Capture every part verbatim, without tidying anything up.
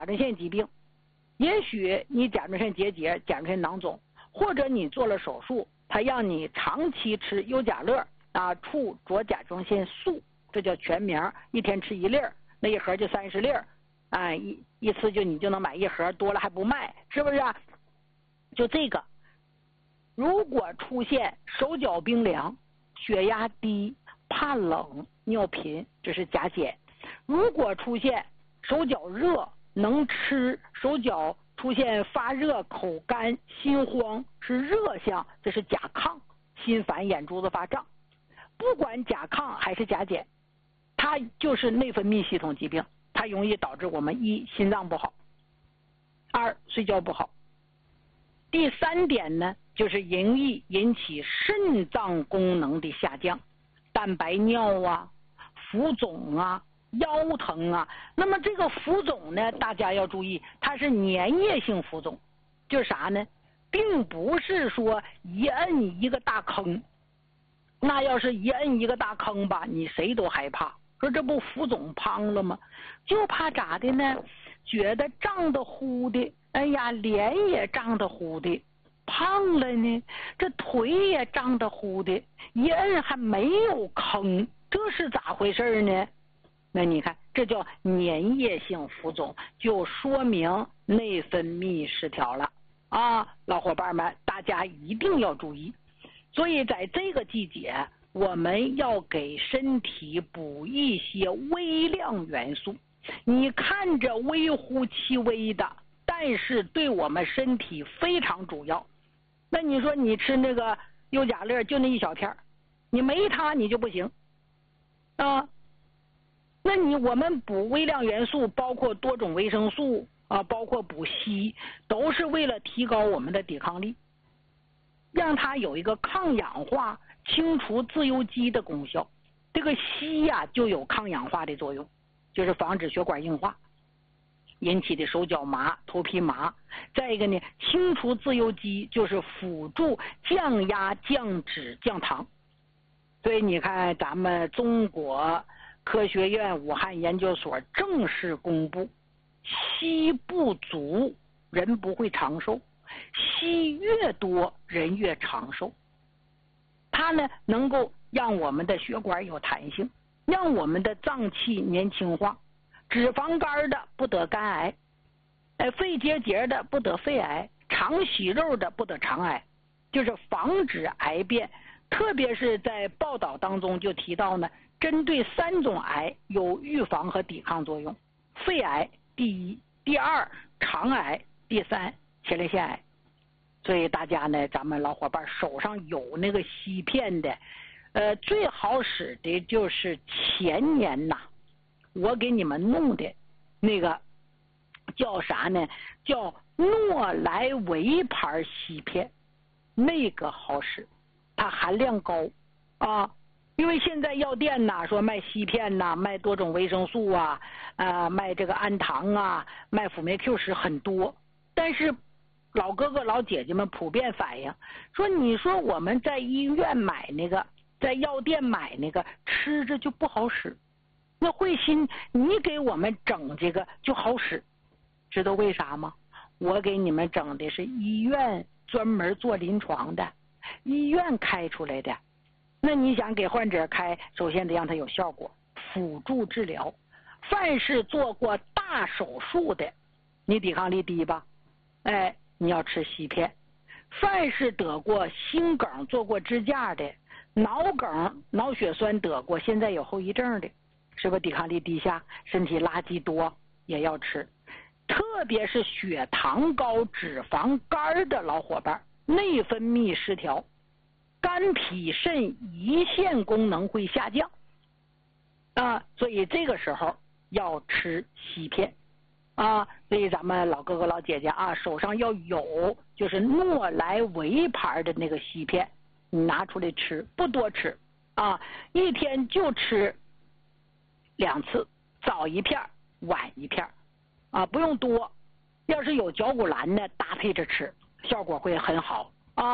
甲状腺疾病，也许你甲状腺结节、甲状腺囊肿，或者你做了手术，他让你长期吃优甲乐啊，促左甲状腺素，这叫全名，一天吃一粒儿，那一盒就三十粒儿，啊，一一次就你就能买一盒，多了还不卖，是不是啊？就这个，如果出现手脚冰凉、血压低、怕冷、尿频，这是甲减；如果出现手脚热、能吃，手脚出现发热、口干、心慌，是热象，这是甲亢；心烦、眼珠子发胀。不管甲亢还是甲减，它就是内分泌系统疾病，它容易导致我们一心脏不好，二睡觉不好。第三点呢，就是容易引起肾脏功能的下降，蛋白尿啊、浮肿啊、腰疼啊。那么这个浮肿呢，大家要注意，它是粘液性浮肿，就是啥呢？并不是说一摁一个大坑，那要是一摁一个大坑吧，你谁都害怕。说这不浮肿胖了吗？就怕咋的呢？觉得胀得乎的，哎呀，脸也胀得乎的，胖了呢，这腿也胀得乎的，一摁还没有坑，这是咋回事呢？那你看，这叫粘液性浮肿，就说明内分泌失调了啊！老伙伴们，大家一定要注意。所以在这个季节，我们要给身体补一些微量元素。你看着微乎其微的，但是对我们身体非常主要。那你说你吃那个优甲乐就那一小片，你没它你就不行啊。那你我们补微量元素，包括多种维生素啊，包括补硒，都是为了提高我们的抵抗力，让它有一个抗氧化、清除自由基的功效。这个硒呀、啊、就有抗氧化的作用，就是防止血管硬化引起的手脚麻、头皮麻。再一个呢，清除自由基就是辅助降压、降脂、降糖。所以你看，咱们中国科学院武汉研究所正式公布，硒不足人不会长寿，硒越多人越长寿。它呢能够让我们的血管有弹性，让我们的脏器年轻化，脂肪肝的不得肝癌，哎，肺结节的不得肺癌，肠息肉的不得肠癌，就是防止癌变。特别是在报道当中就提到呢，针对三种癌有预防和抵抗作用：肺癌第一，第二肠癌，第三前列腺癌。所以大家呢，咱们老伙伴手上有那个硒片的，呃，最好使的就是前年呐，我给你们弄的那个叫啥呢？叫诺莱维牌硒片，那个好使，它含量高啊。因为现在药店呐，说卖硒片呐，卖多种维生素啊，啊、呃，卖这个氨糖啊，卖辅酶 Q 十很多，但是老哥哥老姐姐们普遍反映说，你说我们在医院买那个，在药店买那个，吃着就不好使。那慧心，你给我们整这个就好使，知道为啥吗？我给你们整的是医院专门做临床的，医院开出来的。那你想给患者开，首先得让他有效果，辅助治疗。凡是做过大手术的，你抵抗力低吧？哎，你要吃硒片。凡是得过心梗、做过支架的，脑梗、脑血栓得过，现在有后遗症的，是不是抵抗力低下，身体垃圾多，也要吃。特别是血糖高、脂肪肝的老伙伴，内分泌失调，肝脾肾胰腺功能会下降啊，所以这个时候要吃硒片啊。所以咱们老哥哥老姐姐啊，手上要有就是诺莱维牌的那个硒片，你拿出来吃，不多吃啊，一天就吃两次，早一片晚一片啊，不用多。要是有绞股蓝呢，搭配着吃，效果会很好啊。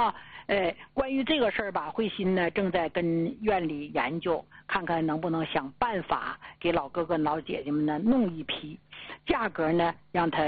呃，关于这个事儿吧，慧心呢正在跟院里研究，看看能不能想办法给老哥哥老姐姐们呢弄一批，价格呢让他